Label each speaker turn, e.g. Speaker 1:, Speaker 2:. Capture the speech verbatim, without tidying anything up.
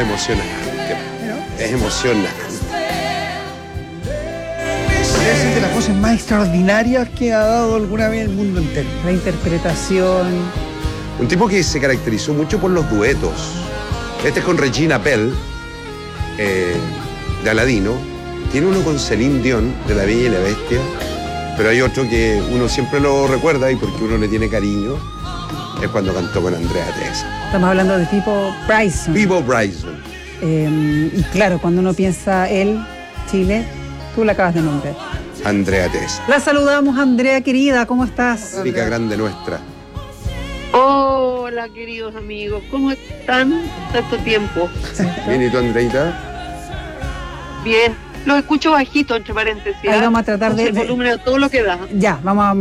Speaker 1: emocionante. Es emocionante.
Speaker 2: Debe ser de las voces más extraordinarias que ha dado alguna vez el mundo entero.
Speaker 3: La interpretación.
Speaker 1: Un tipo que se caracterizó mucho por los duetos. Este es con Regina Pell, eh, de Aladino. Tiene uno con Celine Dion, de La Bella y la Bestia. Pero hay otro que uno siempre lo recuerda y porque uno le tiene cariño, es cuando cantó con Andrea Tesa.
Speaker 3: Estamos hablando de Pipo Bryson.
Speaker 1: Pipo Bryson.
Speaker 3: Eh, y claro, cuando uno piensa él, Chile, tú la acabas de nombrar.
Speaker 1: Andrea Tesa.
Speaker 3: La saludamos, Andrea querida, ¿cómo estás?
Speaker 1: Rica grande nuestra.
Speaker 4: Hola, queridos amigos, ¿cómo están? Tanto tiempo.
Speaker 1: Bien, ¿y tú, Andreita?
Speaker 4: Bien, los escucho bajito, entre paréntesis.
Speaker 3: Ahí
Speaker 4: ¿eh?
Speaker 3: vamos a tratar de-
Speaker 4: Entonces, el
Speaker 3: de-
Speaker 4: volumen a todo lo que da.
Speaker 3: Ya, vamos a